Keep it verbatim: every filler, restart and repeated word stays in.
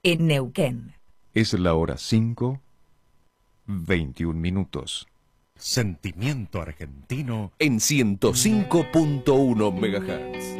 en Neuquén. Es la hora cinco, veintiún minutos. Sentimiento argentino En ciento cinco punto uno megahertz.